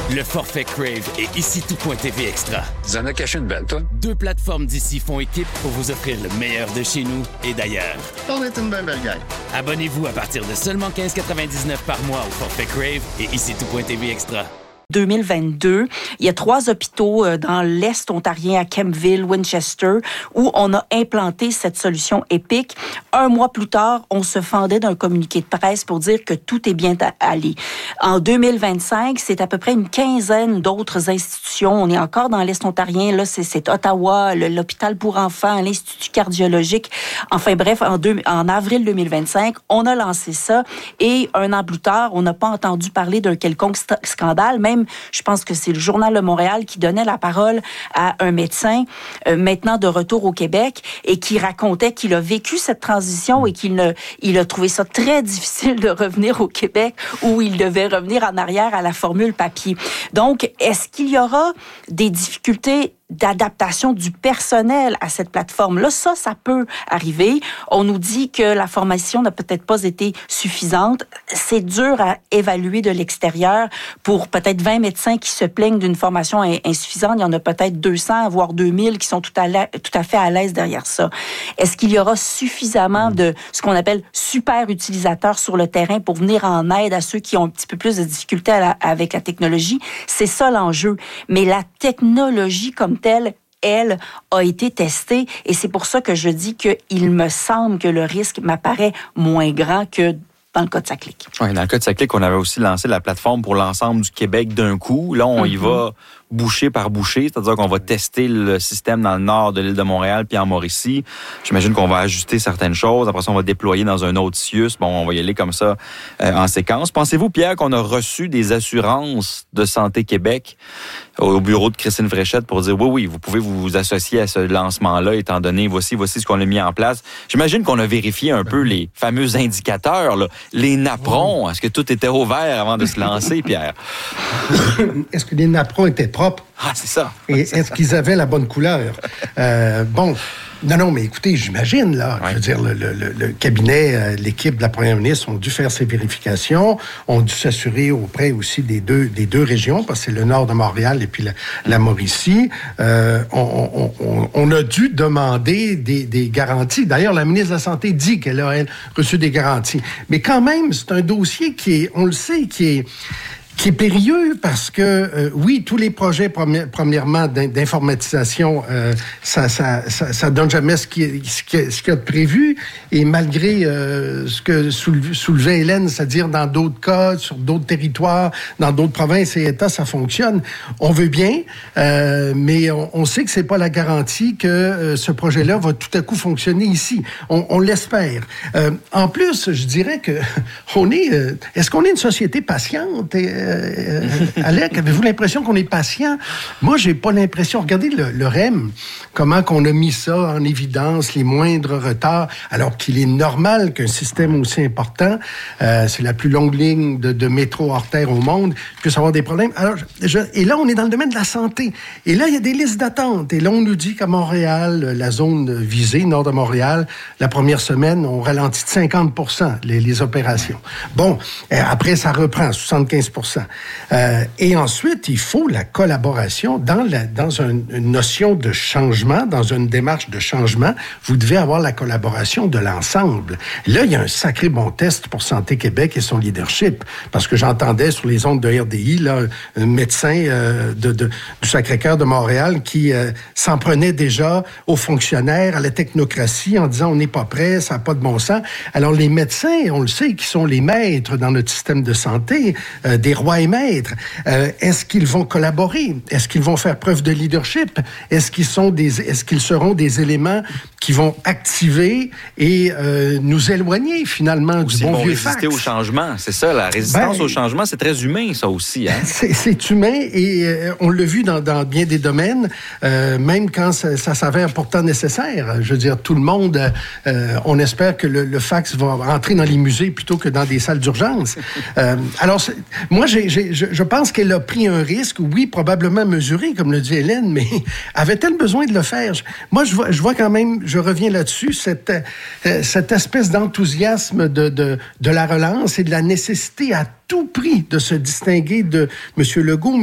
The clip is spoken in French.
Le forfait Crave et ici tout.tv Extra. Tu en as caché une belle, toi? 2 plateformes d'ici font équipe pour vous offrir le meilleur de chez nous et d'ailleurs. On est une belle gang. Abonnez-vous à partir de seulement 15,99 par mois au forfait Crave et ici tout.tv Extra. 2022, il y a 3 hôpitaux dans l'Est ontarien, à Kempville, Winchester, où on a implanté cette solution Epic. 1 mois plus tard, on se fendait d'un communiqué de presse pour dire que tout est bien allé. En 2025, c'est à peu près une quinzaine d'autres institutions. On est encore dans l'Est ontarien. Là, c'est Ottawa, l'hôpital pour enfants, l'Institut cardiologique. Enfin bref, en avril 2025, on a lancé ça. Et 1 an plus tard, on n'a pas entendu parler d'un quelconque scandale. Même, je pense que c'est le Journal de Montréal qui donnait la parole à un médecin, maintenant de retour au Québec, et qui racontait qu'il a vécu cette transition et qu'il a trouvé ça très difficile de revenir au Québec où il devait revenir en arrière à la formule papier. Donc, est-ce qu'il y aura des difficultés d'adaptation du personnel à cette plateforme-là? Ça peut arriver. On nous dit que la formation n'a peut-être pas été suffisante. C'est dur à évaluer de l'extérieur. Pour peut-être 20 médecins qui se plaignent d'une formation insuffisante, il y en a peut-être 200, voire 2000 qui sont tout à fait à l'aise derrière ça. Est-ce qu'il y aura suffisamment de ce qu'on appelle super utilisateurs sur le terrain pour venir en aide à ceux qui ont un petit peu plus de difficultés avec la technologie? C'est ça l'enjeu. Mais la technologie comme telle, elle, a été testée et c'est pour ça que je dis qu'il me semble que le risque m'apparaît moins grand que dans le cas de SACLIC. Oui, dans le cas de SACLIC, on avait aussi lancé la plateforme pour l'ensemble du Québec d'un coup. Là, on y va bouchée par bouchée, c'est-à-dire qu'on va tester le système dans le nord de l'île de Montréal puis en Mauricie. J'imagine qu'on va ajuster certaines choses. Après ça, on va déployer dans un autre CIUS. Bon, on va y aller comme ça en séquence. Pensez-vous, Pierre, qu'on a reçu des assurances de Santé Québec au bureau de Christine Fréchette pour dire oui, vous pouvez vous associer à ce lancement-là, étant donné voici ce qu'on a mis en place. J'imagine qu'on a vérifié un peu les fameux indicateurs, là, les napperons. Est-ce que tout était ouvert avant de se lancer, Pierre? Est-ce que les napperons étaient propres? Ah, c'est ça. Et est-ce qu'ils avaient la bonne couleur? Non, mais écoutez, j'imagine, là, je veux dire, le cabinet, l'équipe de la première ministre ont dû faire ces vérifications, ont dû s'assurer auprès aussi des deux régions, parce que c'est le nord de Montréal et puis la Mauricie. On a dû demander des garanties. D'ailleurs, la ministre de la Santé dit qu'elle a, elle, reçu des garanties. Mais quand même, c'est un dossier qui est, on le sait, qui est périlleux parce que, oui, tous les projets, premièrement, d'informatisation, ça donne jamais ce qu'il y a de prévu. Et malgré ce que soulevait Hélène, c'est-à-dire dans d'autres cas, sur d'autres territoires, dans d'autres provinces et États, ça fonctionne. On veut bien, mais on sait que c'est pas la garantie que ce projet-là va tout à coup fonctionner ici. On l'espère. En plus, je dirais que est-ce qu'on est une société patiente? Alec, avez-vous l'impression qu'on est patient? Moi, j'ai pas l'impression. Regardez le REM, comment qu'on a mis ça en évidence, les moindres retards, alors qu'il est normal qu'un système aussi important, c'est la plus longue ligne de métro hors terre au monde, puisse avoir des problèmes. Alors, et là, on est dans le domaine de la santé. Et là, il y a des listes d'attente. Et là, on nous dit qu'à Montréal, la zone visée, nord de Montréal, la première semaine, on ralentit de 50% les opérations. Bon, après, ça reprend, 75%. Et ensuite, il faut la collaboration dans une notion de changement, dans une démarche de changement. Vous devez avoir la collaboration de l'ensemble. Là, il y a un sacré bon test pour Santé Québec et son leadership, parce que j'entendais sur les ondes de RDI, là, un médecin du Sacré-Cœur de Montréal qui s'en prenait déjà aux fonctionnaires, à la technocratie, en disant on n'est pas prêt, ça n'a pas de bon sens. Alors, les médecins, on le sait, qui sont les maîtres dans notre système de santé, des rois et maîtres. Est-ce qu'ils vont collaborer? Est-ce qu'ils vont faire preuve de leadership? Est-ce qu'ils seront des éléments qui vont activer et nous éloigner finalement du bon vieux fax? Résister au changement, c'est ça, la résistance au changement, c'est très humain ça aussi. Hein? C'est humain et on l'a vu dans bien des domaines, même quand ça s'avère pourtant nécessaire. Je veux dire, tout le monde, on espère que le fax va entrer dans les musées plutôt que dans des salles d'urgence. Alors, moi, je pense qu'elle a pris un risque, oui, probablement mesuré, comme le dit Hélène, mais avait-elle besoin de le faire? Moi, je vois quand même, je reviens là-dessus, cette espèce d'enthousiasme de la relance et de la nécessité à tout prix de se distinguer de M. Legault,